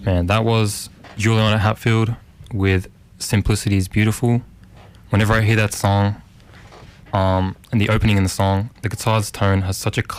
Man, that was Juliana Hatfield with Simplicity is Beautiful. Whenever I hear that song, and the opening in the song, the guitar's tone has such a